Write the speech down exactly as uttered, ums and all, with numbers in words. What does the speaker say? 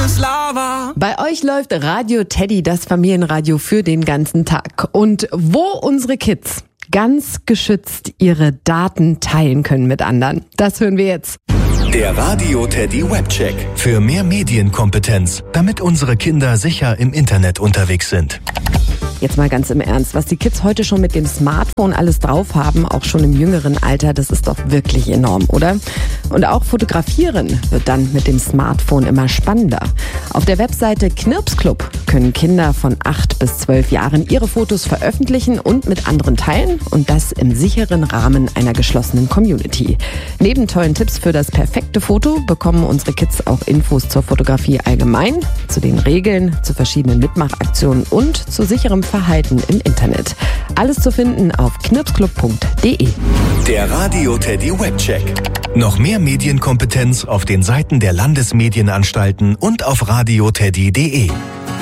grünes Lava. Bei euch läuft Radio Teddy, das Familienradio für den ganzen Tag. Und wo unsere Kids ganz geschützt ihre Daten teilen können mit anderen, das hören wir jetzt. Der Radio Teddy Webcheck. Für mehr Medienkompetenz, damit unsere Kinder sicher im Internet unterwegs sind. Jetzt mal ganz im Ernst, was die Kids heute schon mit dem Smartphone alles drauf haben, auch schon im jüngeren Alter, das ist doch wirklich enorm, oder? Und auch Fotografieren wird dann mit dem Smartphone immer spannender. Auf der Webseite Knirpsclub können Kinder von acht bis zwölf Jahren ihre Fotos veröffentlichen und mit anderen teilen und das im sicheren Rahmen einer geschlossenen Community. Neben tollen Tipps für das perfekte Foto bekommen unsere Kids auch Infos zur Fotografie allgemein, zu den Regeln, zu verschiedenen Mitmachaktionen und zu sicherem Verhalten im Internet. Alles zu finden auf knirpsclub punkt de. Der Radio Teddy Webcheck. Noch mehr Medienkompetenz auf den Seiten der Landesmedienanstalten und auf radioteddy punkt de.